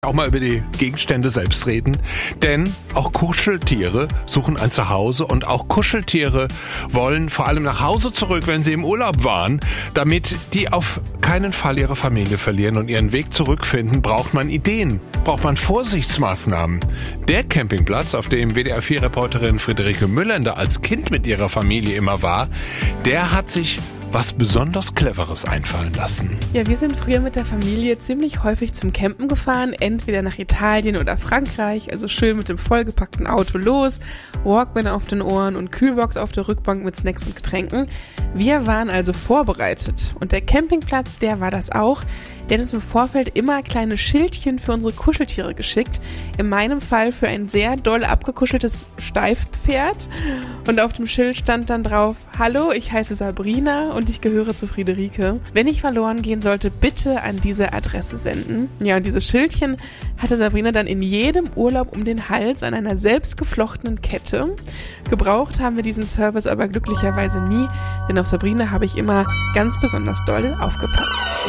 Auch mal über die Gegenstände selbst reden, denn auch Kuscheltiere suchen ein Zuhause und auch Kuscheltiere wollen vor allem nach Hause zurück, wenn sie im Urlaub waren. Damit die auf keinen Fall ihre Familie verlieren und ihren Weg zurückfinden, braucht man Ideen, braucht man Vorsichtsmaßnahmen. Der Campingplatz, auf dem WDR4-Reporterin Friederike Müllender als Kind mit ihrer Familie immer war, der hat sich was besonders Cleveres einfallen lassen. Ja, wir sind früher mit der Familie ziemlich häufig zum Campen gefahren, entweder nach Italien oder Frankreich, also schön mit dem vollgepackten Auto los, Walkman auf den Ohren und Kühlbox auf der Rückbank mit Snacks und Getränken. Wir waren also vorbereitet und der Campingplatz, der war das auch. Der hat uns im Vorfeld immer kleine Schildchen für unsere Kuscheltiere geschickt. In meinem Fall für ein sehr doll abgekuscheltes Steifpferd. Und auf dem Schild stand dann drauf: Hallo, ich heiße Sabrina und ich gehöre zu Friederike. Wenn ich verloren gehen sollte, bitte an diese Adresse senden. Ja, und dieses Schildchen hatte Sabrina dann in jedem Urlaub um den Hals an einer selbstgeflochtenen Kette. Gebraucht haben wir diesen Service aber glücklicherweise nie, denn auf Sabrina habe ich immer ganz besonders doll aufgepasst.